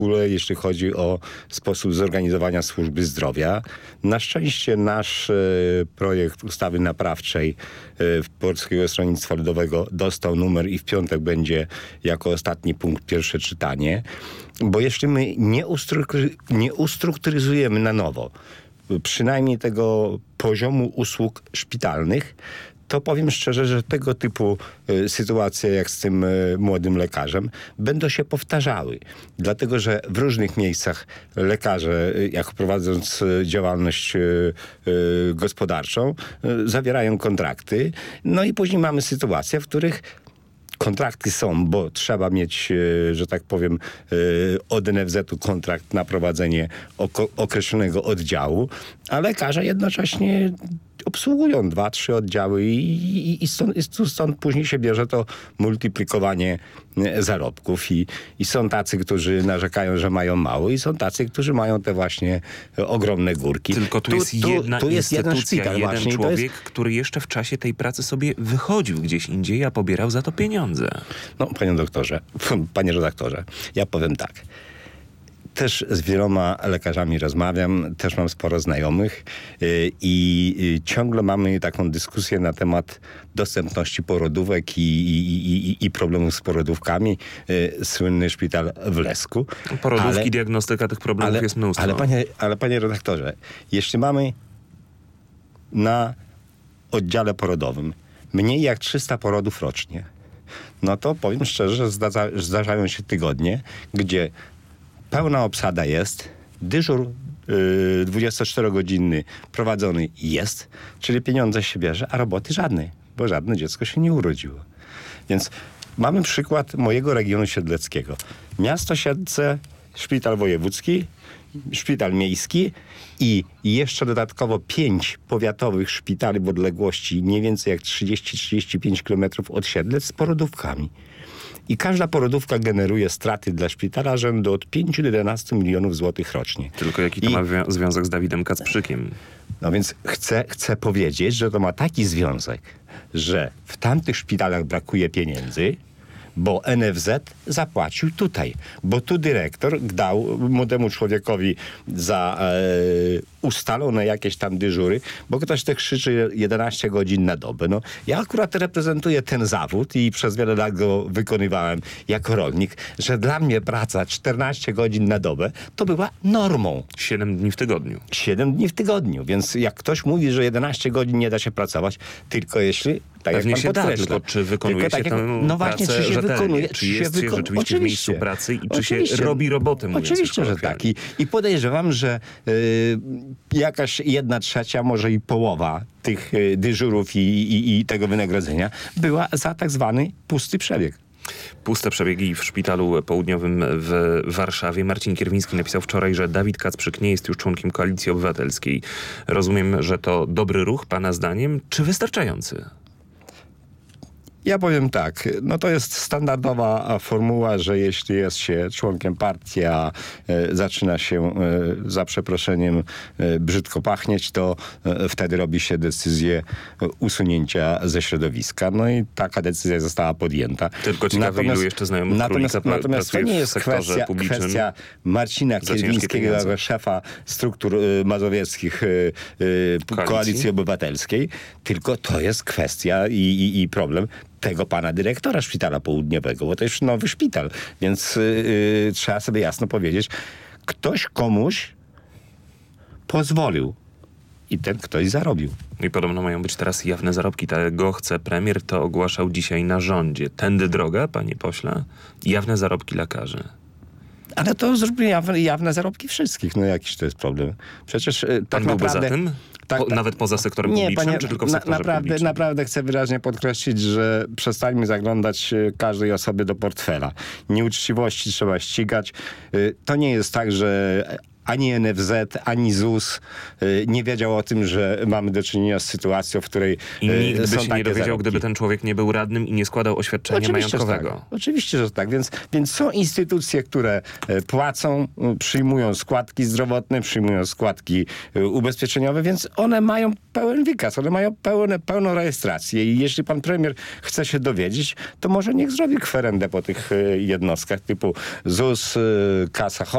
ogóle, jeśli chodzi o sposób zorganizowania służby zdrowia. Na szczęście nasz projekt ustawy naprawczej Polskiego Stronnictwa Ludowego dostał numer i w piątek będzie jako ostatni punkt pierwsze czytanie. Bo jeśli my nie ustrukturyzujemy na nowo przynajmniej tego poziomu usług szpitalnych, to powiem szczerze, że tego typu sytuacje jak z tym młodym lekarzem będą się powtarzały. Dlatego, że w różnych miejscach lekarze, jak prowadząc działalność gospodarczą, zawierają kontrakty. No i później mamy sytuacje, w których kontrakty są, bo trzeba mieć, że tak powiem, od NFZ-u kontrakt na prowadzenie określonego oddziału, a lekarze jednocześnie obsługują 2-3 oddziały i stąd później się bierze to multiplikowanie zarobków. I są tacy, którzy narzekają, że mają mało i są tacy, którzy mają te właśnie ogromne górki. Tylko tu jest jedna instytucja, jeden właśnie, człowiek, który jeszcze w czasie tej pracy sobie wychodził gdzieś indziej, a pobierał za to pieniądze. No, panie redaktorze, ja powiem tak. Też z wieloma lekarzami rozmawiam, też mam sporo znajomych i ciągle mamy taką dyskusję na temat dostępności porodówek i problemów z porodówkami. Słynny szpital w Lesku. Porodówki, diagnostyka tych problemów jest mnóstwo. Ale panie redaktorze, jeśli mamy na oddziale porodowym mniej jak 300 porodów rocznie, no to powiem szczerze, że zdarzają się tygodnie, gdzie pełna obsada jest, dyżur 24-godzinny prowadzony jest, czyli pieniądze się bierze, a roboty żadnej, bo żadne dziecko się nie urodziło. Więc mamy przykład mojego regionu siedleckiego. Miasto Siedlce, szpital wojewódzki, szpital miejski i jeszcze dodatkowo 5 powiatowych szpitali w odległości mniej więcej jak 30-35 km od Siedlec z porodówkami. I każda porodówka generuje straty dla szpitala rzędu od 5 do 11 milionów złotych rocznie. Tylko jaki to ma związek z Dawidem Kacprzykiem? No więc chcę powiedzieć, że to ma taki związek, że w tamtych szpitalach brakuje pieniędzy, bo NFZ zapłacił tutaj. Bo tu dyrektor dał młodemu człowiekowi za ustalone jakieś tam dyżury, bo ktoś tak krzyczy 11 godzin na dobę. No, ja akurat reprezentuję ten zawód i przez wiele lat go wykonywałem jako rolnik, że dla mnie praca 14 godzin na dobę to była normą. 7 dni w tygodniu. 7 dni w tygodniu, więc jak ktoś mówi, że 11 godzin nie da się pracować, tylko jeśli tak pewnie jak pan się da, podkreśla. tylko czy wykonuje się tę pracę rzetelnie? Czy jest się rzeczywiście w miejscu pracy i czy się robi robotę, mówiąc oczywiście, że tak. I podejrzewam, że jakaś 1/3, może i połowa tych dyżurów i tego wynagrodzenia była za tak zwany pusty przebieg. Puste przebiegi w Szpitalu Południowym w Warszawie. Marcin Kierwiński napisał wczoraj, że Dawid Kacprzyk nie jest już członkiem Koalicji Obywatelskiej. Rozumiem, że to dobry ruch, pana zdaniem, czy wystarczający? Ja powiem tak, no to jest standardowa formuła, że jeśli jest się członkiem partii, a zaczyna się za przeproszeniem brzydko pachnieć, to wtedy robi się decyzję usunięcia ze środowiska. No i taka decyzja została podjęta. Tylko ciekawe, ilu jeszcze znajomych królika natomiast to nie jest kwestia Marcina Kierwińskiego jako szefa struktur mazowieckich Koalicji Obywatelskiej, tylko to jest kwestia i problem tego pana dyrektora Szpitala Południowego, bo to jest nowy szpital, więc trzeba sobie jasno powiedzieć, ktoś komuś pozwolił i ten ktoś zarobił. I podobno mają być teraz jawne zarobki. Tego chce premier, to ogłaszał dzisiaj na rządzie. Tędy droga, panie pośle, jawne zarobki lekarzy. Ale to zróbmy jawne zarobki wszystkich. No jakiś to jest problem. Przecież pan byłby za tym? Nawet poza sektorem publicznym, czy tylko w sektorze publicznym? Naprawdę chcę wyraźnie podkreślić, że przestańmy zaglądać każdej osobie do portfela. Nieuczciwości trzeba ścigać. To nie jest tak, że ani NFZ, ani ZUS nie wiedział o tym, że mamy do czynienia z sytuacją, w której I nikt by są się takie nie dowiedział, zarobki. gdyby ten człowiek nie był radnym i nie składał oświadczenia majątkowego. Tak. Oczywiście, że tak. Więc są instytucje, które płacą, przyjmują składki zdrowotne, przyjmują składki ubezpieczeniowe, więc one mają pełen wykaz, one mają pełną rejestrację i jeśli pan premier chce się dowiedzieć, to może niech zrobi kwerendę po tych jednostkach typu ZUS, Kasa